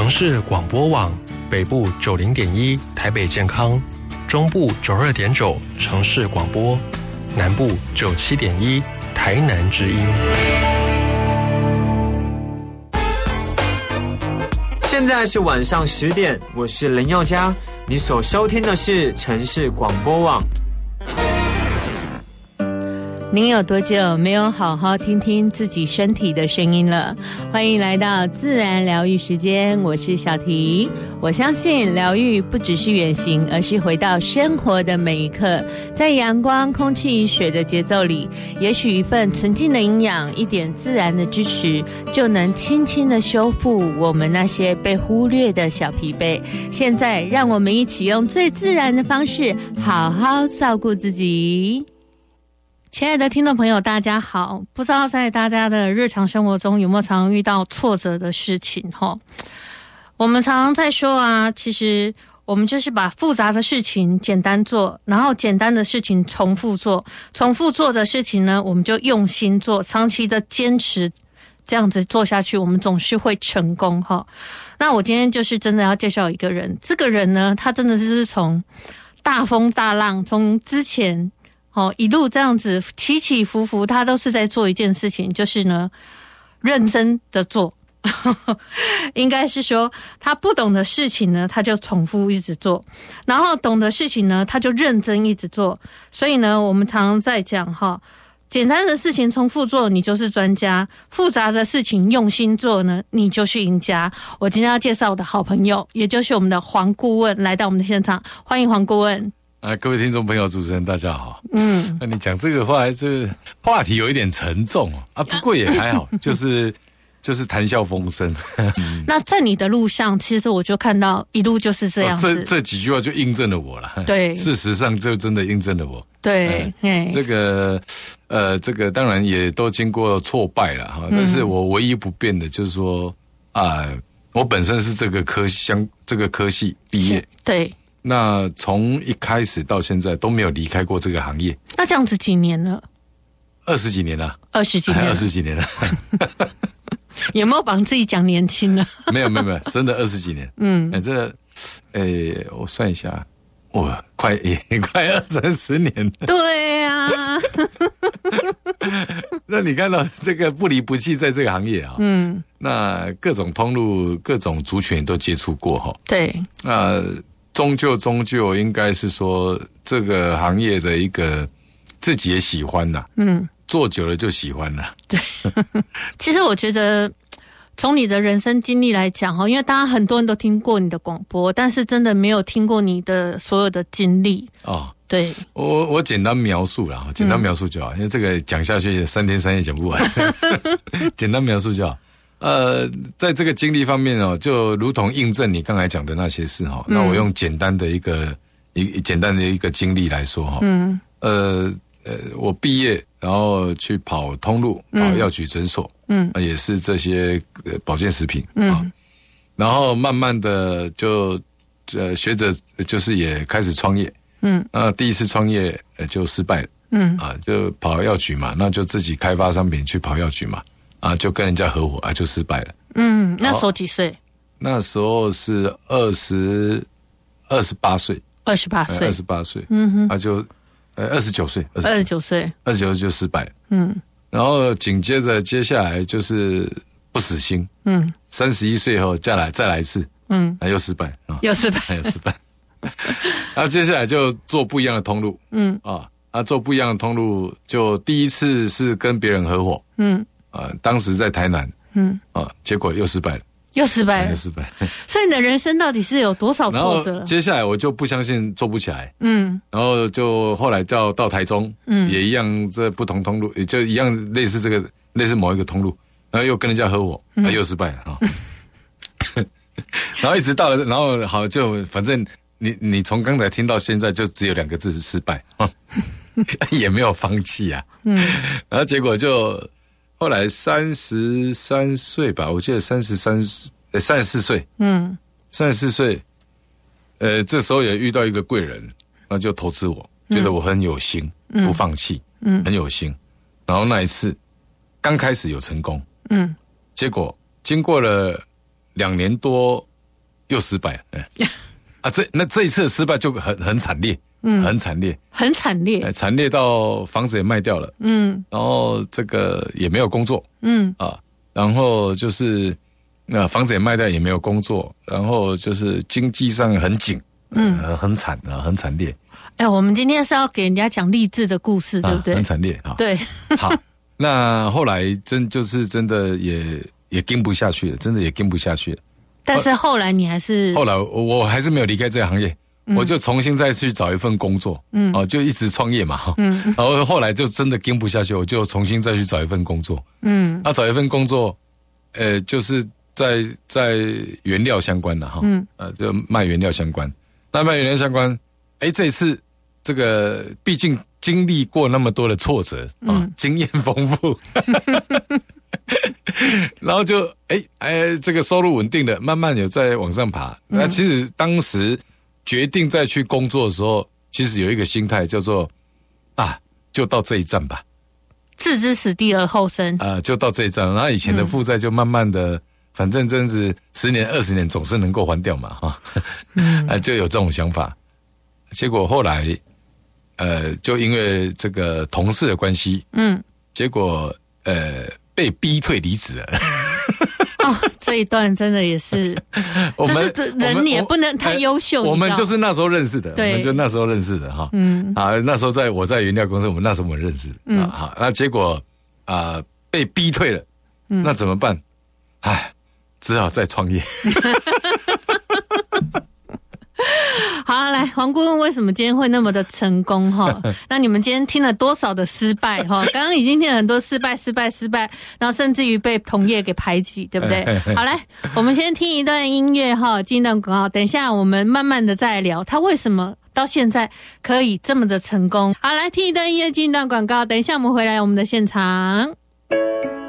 市广播网，北部90.1台北健康，中部92.9城市广播，南部97.1台南之音。 现在是晚上10点，我是林宥嘉，你所收听的是城市广播网。 您有多久没有好好听听自己身体的声音了？欢迎来到自然疗愈时间，我是小婷。我相信疗愈不只是远行，而是回到生活的每一刻，在阳光、空气、水的节奏里，也许一份纯净的营养，一点自然的支持，就能轻轻的修复我们那些被忽略的小疲惫。现在让我们一起用最自然的方式，好好照顾自己。亲爱的听众朋友，大家好！不知道在大家的日常生活中有没有常遇到挫折的事情？我们常常在说啊，其实我们就是把复杂的事情简单做，然后简单的事情重复做，重复做的事情呢，我们就用心做，长期的坚持这样子做下去，我们总是会成功哈。那我今天就是真的要介绍一个人，这个人呢，他真的是从大风大浪，从之前一路这样子起起伏伏，他都是在做一件事情，就是呢，认真的做。应该是说，他不懂的事情呢，他就重复一直做；然后懂的事情呢，他就认真一直做。所以呢，我们常常在讲简单的事情重复做，你就是专家；复杂的事情用心做呢，你就是赢家。我今天要介绍我的好朋友，也就是我们的黄顾问来到我们的现场，欢迎黄顾问。 各位听众朋友，主持人大家好。那你讲这个话，这话题有一点沉重不过也还好，就是谈笑风生。 那在你的路上，其实我就看到一路就是这样子。 这几句话就印证了我了。 对， 事实上就真的印证了我。 对， 这个当然也都经过挫败了哈，但是我唯一不变的就是说我本身是这个科系毕业。对。那从一开始到现在都没有离开过这个行业。 那这样子几年了 ？20几年了。 20几年了。有没有帮自己讲年轻了？ 没有，真的20几年。我算一下，快20-30年了。 对啊。 那你看到这个不离不弃在这个行业那各种通路、各种族群都接触过对。 终究应该是说这个行业的一个自己也喜欢啦，做久了就喜欢了。 对。其实我觉得从你的人生经历来讲因为当然很多人都听过你的广播，但是真的没有听过你的所有的经历对， 我简单描述啦，简单描述就好，因为这个讲下去3天3夜讲不完。简单描述就好。在这个经历方面就如同印证你刚才讲的那些事那我用简单的一个经历来说我毕业然后去跑通路，跑药局诊所，也是这些保健食品然后慢慢的就学着就是也开始创业，第一次创业就失败了，就跑药局嘛，那就自己开发商品去跑药局嘛。就跟人家合伙就失败了。 那时候几岁？ 那时候是28岁。28岁。就29岁。 29岁就失败了。然后接下来就是不死心。31岁后再来一次。又失败。 又失败。 然后接下来就做不一样的通路。做不一样的通路，就第一次是跟别人合伙。当时在台南，结果又失败了。 所以你的人生到底是有多少挫折？ 然后接下来我就不相信做不起来，然后就后来到台中，也一样，这不同通路，也就一样类似某一个通路，然后又跟人家合伙，又失败了然后一直到，然后好就反正你从刚才听到现在就只有2个字是失败也没有放弃啊，然后结果就。后来33岁吧，我记得34岁，34岁，这时候也遇到一个贵人，那就投资我，觉得我很有心，不放弃，很有心。然后那一次刚开始有成功，结果经过了2年多又失败了，这一次的失败就很惨烈，很惨烈， 很惨烈， 惨烈到房子也卖掉了，然后这个也没有工作，然后就是房子也卖掉也没有工作，然后就是经济上很紧，很惨啊，很惨烈。 我们今天是要给人家讲励志的故事，对不对？ 很惨烈啊。 对， 好，那后来真的也跟不下去了，真的也跟不下去了。 但是后来你还是后来我还是没有离开这个行业，我就重新再去找一份工作，就一直创业嘛，然后后来就真的跟不下去，我就重新再去找一份工作，那找一份工作，就是在原料相关的哈，就卖原料相关。那卖原料相关，这一次这个毕竟经历过那么多的挫折经验丰富。然后就这个收入稳定的，慢慢有在往上爬。那其实当时决定再去工作的时候，其实有一个心态叫做就到这一站吧， 置之死地而后生就到这一站。然后以前的负债就慢慢的，反正真是10年20年总是能够还掉嘛，就有这种想法。结果后来就因为这个同事的关系，结果被逼退离职了。 这一段真的也是，就是人也不能太优秀。 我们就是那时候认识的， 对， 我们就那时候认识的哈。那时候我在原料公司，我们那时候我们认识的。好，那结果被逼退了，那怎么办？只好再创业。 好，来，黄顾问为什么今天会那么的成功哈？那你们今天听了多少的失败哈？刚刚已经听了很多失败，然后甚至于被同业给排挤，对不对？好，来，我们先听一段音乐哈，进一段广告，等一下我们慢慢的再聊他为什么到现在可以这么的成功。好，来听一段音乐，进一段广告，等一下我们回来我们的现场。